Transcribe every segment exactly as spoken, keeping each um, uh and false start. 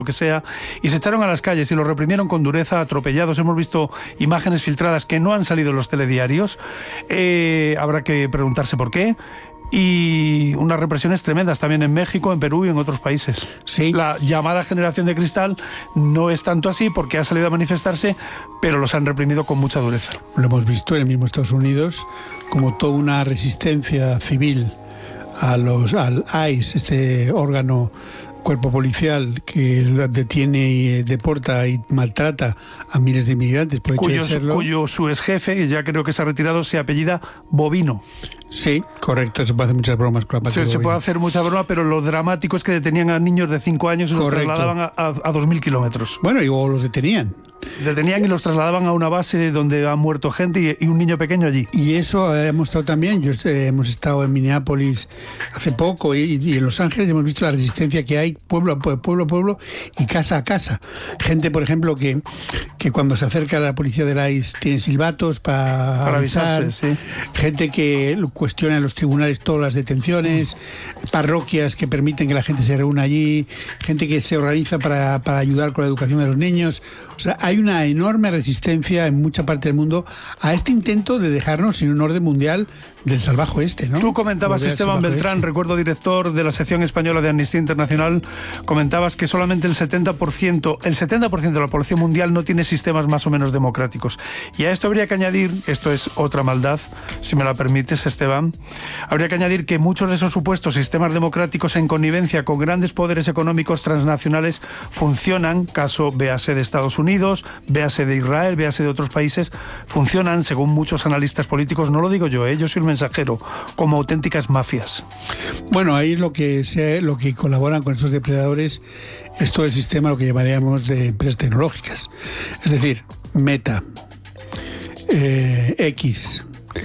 que sea, y se echaron a las calles y los reprimieron con dureza, atropellados. Hemos visto imágenes filtradas que no han salido en los telediarios. Eh, habrá que preguntarse por qué. Y unas represiones tremendas también en México, en Perú y en otros países. Sí. La llamada generación de cristal no es tanto así porque ha salido a manifestarse, pero los han reprimido con mucha dureza. Lo hemos visto en el mismo Estados Unidos, como toda una resistencia civil a los, al I C E, este órgano, cuerpo policial que detiene y deporta y maltrata a miles de inmigrantes por hecho de serlo. Cuyo su ex jefe, ya creo que se ha retirado, se apellida Bovino. Sí, correcto, se puede hacer muchas bromas con la parte Se, de se puede hacer mucha broma, pero lo dramático es que detenían a niños de cinco años y los Correcto. trasladaban a, a, a dos mil kilómetros. Bueno, y luego los detenían. Detenían y los trasladaban a una base donde ha muerto gente y, y un niño pequeño allí. Y eso hemos estado también, yo eh, hemos estado en Minneapolis hace poco y, y en Los Ángeles hemos visto la resistencia que hay pueblo a pueblo, pueblo a pueblo y casa a casa. Gente, por ejemplo, que, que cuando se acerca a la policía del I C E tiene silbatos para, para avisar. avisarse, sí. Gente que cuestiona en los tribunales todas las detenciones, parroquias que permiten que la gente se reúna allí, gente que se organiza para, para ayudar con la educación de los niños. O sea, hay una enorme resistencia en mucha parte del mundo a este intento de dejarnos sin un orden mundial del salvaje oeste, ¿no? Tú comentabas, Esteban Beltrán, oeste. recuerdo director de la sección española de Amnistía Internacional, comentabas que solamente el setenta por ciento, el setenta por ciento de la población mundial no tiene sistemas más o menos democráticos. Y a esto habría que añadir, esto es otra maldad, si me la permites, Esteban, habría que añadir que muchos de esos supuestos sistemas democráticos en connivencia con grandes poderes económicos transnacionales funcionan, caso véase de Estados Unidos, véase de Israel, véase de otros países, funcionan, según muchos analistas políticos, no lo digo yo, ¿eh? Yo soy el mensajero, como auténticas mafias. Bueno, ahí lo que se, lo que colaboran con estos depredadores es todo el sistema, lo que llamaríamos de empresas tecnológicas. Es decir, Meta, eh, X,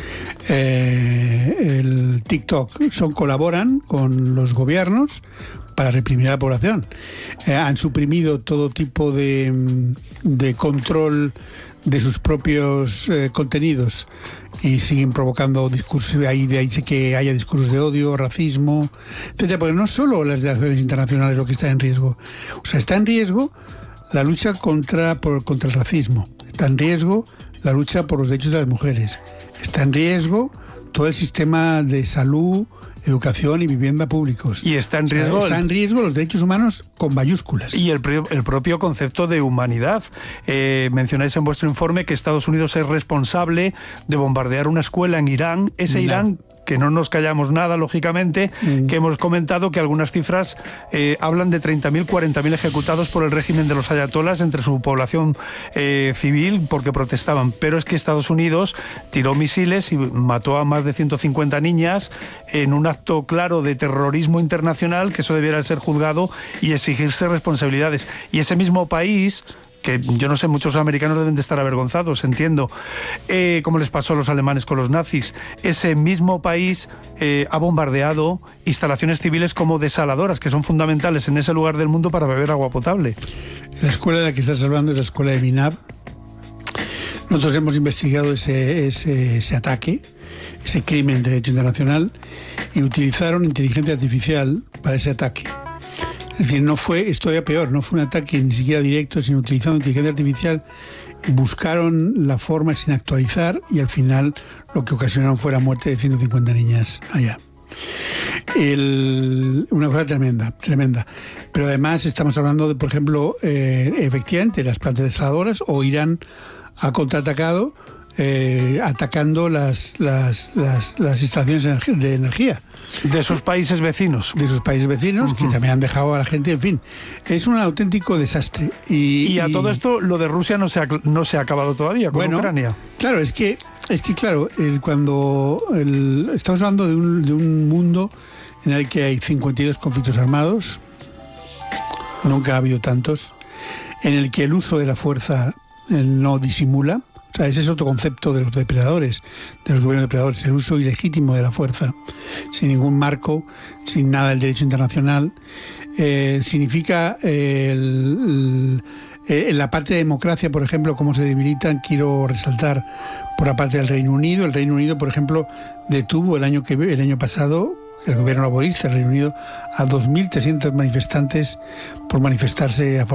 eh, el TikTok, son colaboran con los gobiernos para reprimir a la población. Eh, han suprimido todo tipo de, de control de sus propios eh, contenidos y siguen provocando discursos, ahí de ahí que haya discursos de odio, racismo, etcétera, porque no solo las relaciones internacionales lo que está en riesgo, o sea, está en riesgo la lucha contra, por, contra el racismo, está en riesgo la lucha por los derechos de las mujeres, está en riesgo todo el sistema de salud, educación y vivienda públicos. Y está en riesgo... O sea, está en riesgo los derechos humanos con mayúsculas. Y el, el propio concepto de humanidad. Eh, mencionáis en vuestro informe que Estados Unidos es responsable de bombardear una escuela en Irán. Ese no. Irán, que no nos callamos nada, lógicamente, mm. que hemos comentado que algunas cifras eh, hablan de treinta mil, cuarenta mil ejecutados por el régimen de los ayatolas entre su población eh, civil porque protestaban. Pero es que Estados Unidos tiró misiles y mató a más de ciento cincuenta niñas en un acto claro de terrorismo internacional, que eso debiera ser juzgado y exigirse responsabilidades. Y ese mismo país, que yo no sé, muchos americanos deben de estar avergonzados, entiendo, eh, como les pasó a los alemanes con los nazis, ese mismo país eh, ha bombardeado instalaciones civiles como desaladoras, que son fundamentales en ese lugar del mundo para beber agua potable. La escuela de la que estás hablando es la escuela de Minab. Nosotros hemos investigado ese, ese, ese ataque, ese crimen de derecho internacional, y utilizaron inteligencia artificial para ese ataque. Es decir, no fue, es todavía peor, no fue un ataque ni siquiera directo, sino utilizando inteligencia artificial, buscaron la forma sin actualizar y al final lo que ocasionaron fue la muerte de ciento cincuenta niñas allá. El, una cosa tremenda, tremenda. Pero además estamos hablando de, por ejemplo, eh, efectivamente, las plantas desaladoras, o Irán ha contraatacado eh, atacando las, las, las, las instalaciones de energía. De sus países vecinos. De sus países vecinos, uh-huh. que también han dejado a la gente, en fin. Es un auténtico desastre. Y, y a y, todo esto, lo de Rusia no se ha, no se ha acabado todavía con bueno, Ucrania. Claro, es que, es que claro, el, cuando el, estamos hablando de un, de un mundo en el que hay cincuenta y dos conflictos armados, nunca ha habido tantos, en el que el uso de la fuerza no disimula. O sea, ese es otro concepto de los depredadores, de los gobiernos depredadores, el uso ilegítimo de la fuerza, sin ningún marco, sin nada del derecho internacional. Eh, significa eh, el, el, en la parte de democracia, por ejemplo, cómo se debilitan, quiero resaltar por la parte del Reino Unido. El Reino Unido, por ejemplo, detuvo el año, que, el año pasado el gobierno laborista del Reino Unido, a dos mil trescientos manifestantes por manifestarse a favor